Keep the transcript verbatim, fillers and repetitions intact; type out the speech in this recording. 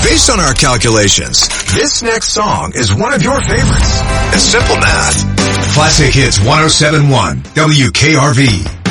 Based on our calculations, this next song is one of your favorites. It's simple math. Classic Hits one oh seven point one W K R V.